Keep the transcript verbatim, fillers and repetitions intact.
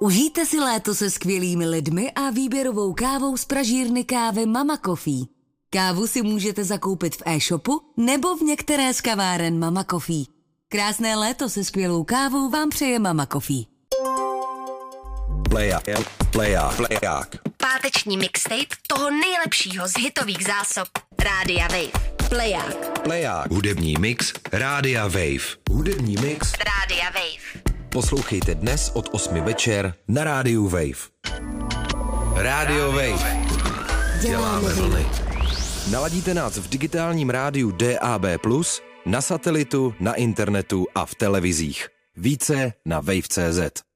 Užijte si léto se skvělými lidmi a výběrovou kávou z pražírny kávy Mama Coffee. Kávu si můžete zakoupit v e-shopu nebo v některé z kaváren Mama Coffee. Krásné léto se skvělou kávou vám přeje Mama Coffee. Pleják, pleják, pleják. Páteční mixtape toho nejlepšího z hitových zásob Rádia Wave. Pleják. Pleják. Hudební mix Rádia Wave. Hudební mix Rádia Wave. Poslouchejte dnes od osmi večer na Rádiu Wave. Rádio Wave. Děláme vlny. Naladíte nás v digitálním rádiu D A B plus, na satelitu, na internetu a v televizích. Více na wave tečka cé zet.